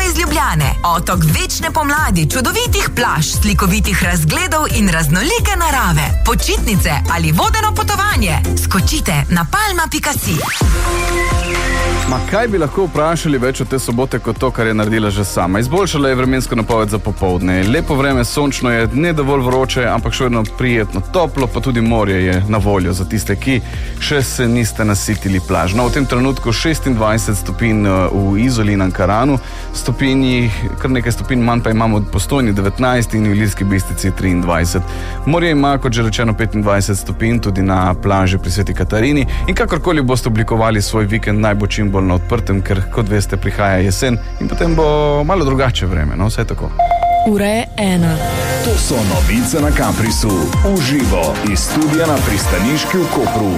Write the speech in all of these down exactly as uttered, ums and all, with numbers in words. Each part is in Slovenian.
iz Ljubljane. Otok večne pomladi, čudovitih plaž, slikovitih razgledov in raznolike narave. Počitnice ali vodeno potovanje. Skočite na palma pika si. Ma kaj bi lahko vprašali več od te sobote kot to, kar je naredila že sama? Izboljšala je vremensko napoved za popoldne. Lepo vreme, sončno je, ne dovolj vroče, ampak še vedno prijetno toplo, pa tudi morje je na voljo za tiste, ki še se niste nasitili plaž. No, v tem trenutku šestindvajset stopinj v Izoli in Ankaranu, stopinji, kar nekaj stopinj manj pa imamo v Postojni devetnajst in v Ilirski Bistrici triindvajset. Morje ima, kot že rečeno, petindvajset stopinj tudi na plaži pri Sveti Katarini in kakorkoli boste oblikovali svoj vikend, naj bo čim bolj na odprtem, ker, kot veste, prihaja jesen in potem bo malo drugače vreme, no, vse tako. Ura je ena. To so novice na Kamprisu. Uživo iz studia na Pristaniški v Kopru.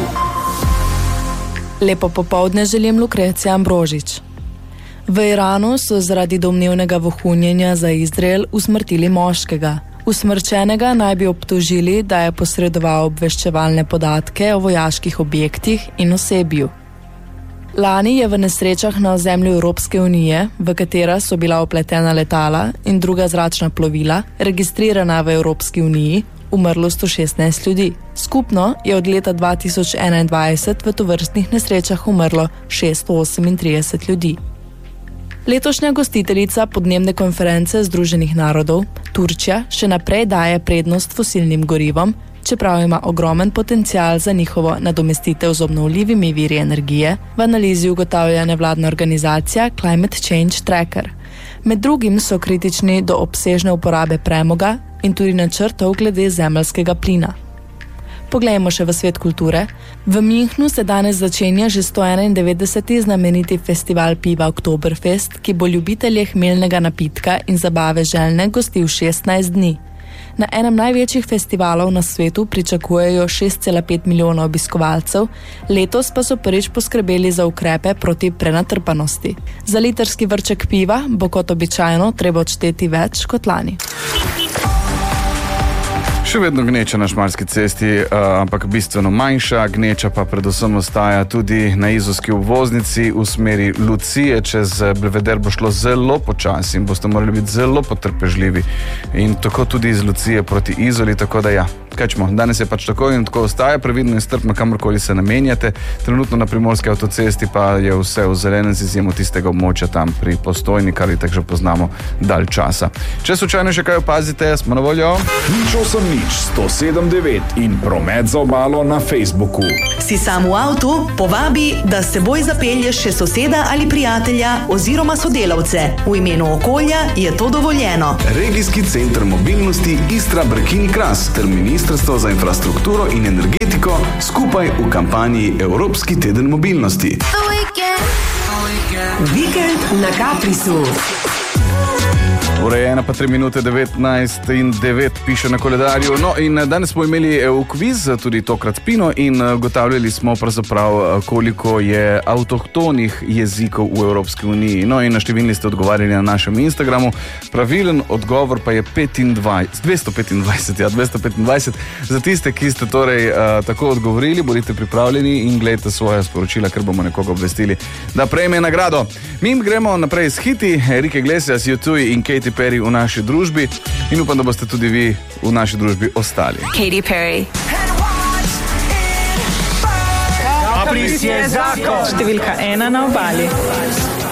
Lepo popoldne želim, Lukrecija Ambrožič. V Iranu so zaradi domnevnega vohunjenja za Izrael usmrtili moškega. Usmrčenega naj bi obtožili, da je posredoval obveščevalne podatke o vojaških objektih in osebju. Lani je v nesrečah na ozemlju Evropske unije, v katera so bila opletena letala in druga zračna plovila, registrirana v Evropski uniji, umrlo sto šestnajst ljudi. Skupno je od leta dva tisoč enaindvajset v tovrstnih nesrečah umrlo šeststo osemintrideset ljudi. Letošnja gostiteljica podnebne konference Združenih narodov, Turčija, še naprej daje prednost fosilnim gorivom, čeprav ima ogromen potencial za njihovo nadomestitev z obnovljivimi viri energije, v analizi ugotavlja nevladna organizacija Climate Change Tracker. Med drugim so kritični do obsežne uporabe premoga in tudi načrtov glede zemeljskega plina. Poglejmo še v svet kulture. V Münchnu se danes začenja že sto enaindevetdeseti znameniti festival piva Oktoberfest, ki bo ljubitelje hmeljnega napitka in zabave željne gostil šestnajst dni. Na enem največjih festivalov na svetu pričakujejo šest cela pet milijona obiskovalcev, letos pa so prvič poskrbeli za ukrepe proti prenatrpanosti. Za litrski vrček piva bo kot običajno treba odšteti več kot lani. Še vedno gneča na Šmarski cesti, ampak bistveno manjša. Gneča pa predvsem ostaja tudi na izolski obvoznici v smeri Lucije. Čez Belveder bo šlo zelo počasi in boste morali biti zelo potrpežljivi. In tako tudi iz Lucije proti Izoli, tako da ja. Kajčmo, danes je pač tako in tako ostaja, previdno in strpno kamorkoli se namenjate. Trenutno na Primorski avtocesti pa je vse v zelenem z izjemo tistega območja tam pri Postojni, kar itak že poznamo dalj časa. Če slučajno še kaj opazite, smo na voljo. Nič osem nič, sto sedem devet in promet za obalo na Facebooku. Si sam v avtu? Povabi, da s seboj zapelješ še soseda ali prijatelja oziroma sodelavce. V imenu okolja je to dovoljeno. Regijski center mobilnosti Istra Brkini Kras ter Ministrstvo za infrastrukturo in energetiko skupaj v kampanji Evropski teden mobilnosti. Vikend na Kaprisu. Urejena pa tri minute devetnajst in devet piše na koledarju. No in danes smo imeli kviz, tudi tokrat Pino, in ugotavljali smo pravzaprav, koliko je avtohtonih jezikov v Evropski uniji. No in številni ste odgovarjali na našem Instagramu. Pravilen odgovor pa je petindvajset, dvesto petindvajset, ja, dvesto petindvajset. Za tiste, ki ste torej uh, tako odgovorili, bodite pripravljeni in gledajte svoje sporočila, ker bomo nekoga obvestili, da prejme nagrado. Mi gremo naprej s hiti, Enrique Iglesias, U dva in Katy Perry v naši družbi in upam, da boste tudi vi v naši družbi ostali. Katy Perry. Kapris je zakon. Številka ena na obali.